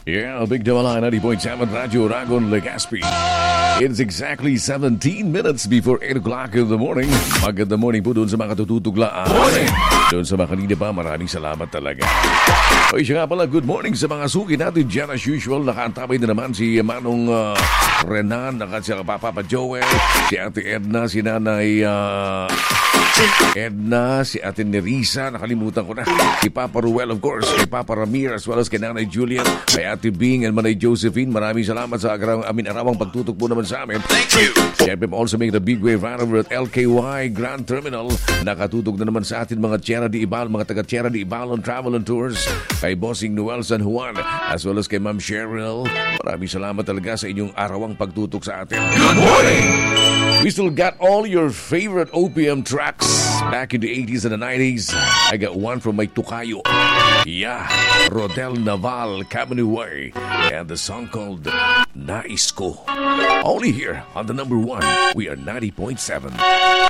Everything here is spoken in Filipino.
Yeah, Big Dawala 90.7 Radyo Ragon Legazpi. It's exactly 17 minutes before 8 o'clock in the morning. Magandang morning po doon sa mga katututuglaan. Doon sa mga kanina pa, maraming salamat talaga. O siya nga pala, good morning sa mga suki natin dyan. As usual, nakaantabay na naman si Manong Renan, si Papa Joel, si Ate Edna, si Nanay Edna, si Ate Nerissa, nakalimutan ko na. Si Papa Ruel, of course, si Papa Ramir, as well as kay Nanay Julian, kay Ate Bing, and Manay Josephine. Maraming salamat sa arawang pagtutok po naman sa amin. Thank you! Siyempre, also make the big wave right over at LKY Grand Terminal. Nakatutok na naman sa atin mga Tierra de Ibal, mga taga Tierra de Ibalon Travel and Tours, kay Bossing Noel San Juan, as well as kay Ma'am Cheryl. Maraming salamat talaga sa inyong arawang pagtutok sa atin. Good morning! We still got all your favorite OPM tracks back in the 80s and the 90s. I got one from my Tukayo. Yeah, Rodel Naval, Kaminuway, and the song called Nais Ko. Only here on the number one, we are 90.7.